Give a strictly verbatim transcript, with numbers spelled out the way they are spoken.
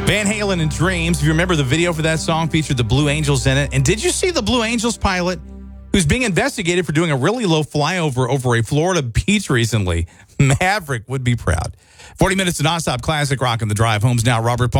Van Halen and Dreams. If you remember, the video for that song featured the Blue Angels in it. And did you see the Blue Angels pilot who's being investigated for doing a really low flyover over a Florida beach recently? Maverick would be proud. forty minutes of nonstop classic rock in the drive. Home's now Robert Palmer.